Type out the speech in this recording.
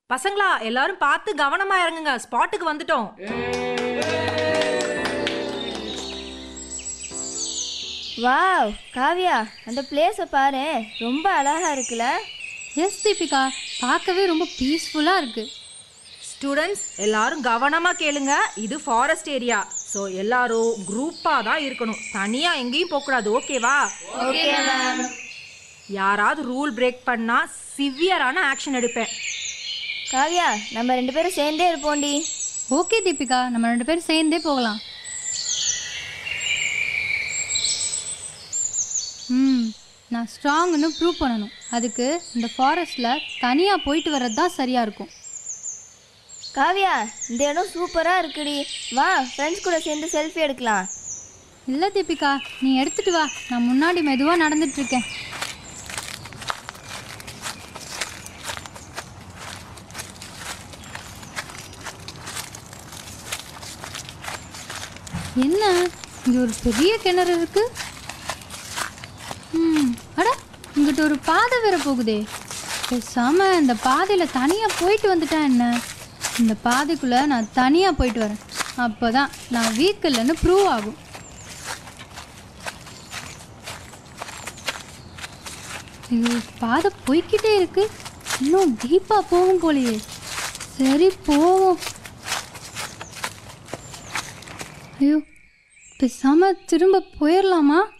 பசங்களா எல்லாரும் பார்த்து கவனமா இறங்குங்க. ஸ்பாட்டுக்கு வந்துட்டோம். வாவ் காவியா, அந்த பிளேஸை பாரு, ரொம்ப அழகா இருக்குல்ல? எஸ் தீபிகா, பார்க்கவே ரொம்ப பீஸ்ஃபுல்லாக இருக்கு. ஸ்டூடெண்ட்ஸ் எல்லாரும் கவனமா கேளுங்க. இது ஃபாரஸ்ட் ஏரியா. ஸோ எல்லாரும் குரூப்பாக தான் இருக்கணும். தனியாக எங்கேயும் போகக்கூடாது. ஓகேவா? Okay ma'am. யாராவது ரூல் பிரேக் பண்ணா சிவியரான ஆக்ஷன் எடுப்பேன். காவியா, நம்ம 2 பேரும் சேர்ந்தே இருப்போண்டி. ஓகே தீபிகா, நம்ம 2 பேரும் சேர்ந்தே போகலாம். நான் ஸ்ட்ராங்னு ப்ரூவ் பண்ணணும். அதுக்கு இந்த ஃபாரஸ்ட்டில் தனியாக போயிட்டு வர்றது தான் சரியாக இருக்கும். காவியா, இந்த இடம் சூப்பராக இருக்குடி. வா, ஃப்ரெண்ட்ஸ் கூட சேர்ந்து செல்ஃபி எடுக்கலாம். இல்லை தீபிகா, நீ எடுத்துகிட்டு வா, நான் முன்னாடி மெதுவாக நடந்துட்டுருக்கேன். என்ன இங்கே ஒரு பெரிய கிணறு இருக்கு. அட, இங்கிட்ட ஒரு பாதை வேற போகுதே. பேசாம இந்த பாதையில் தனியாக போயிட்டு வந்துட்டேன். என்ன, இந்த பாதைக்குள்ளே நான் தனியாக போயிட்டு வரேன். அப்போ தான் நான் வீக் இல்லைன்னு ப்ரூவ் ஆகும். ஐயோ, பாதை போய்கிட்டே இருக்கு. இன்னும் டீப்பாக போகும் போலையே. சரி போவோம். ஐயோ, பேசாம திரும்ப போயிடலாமா?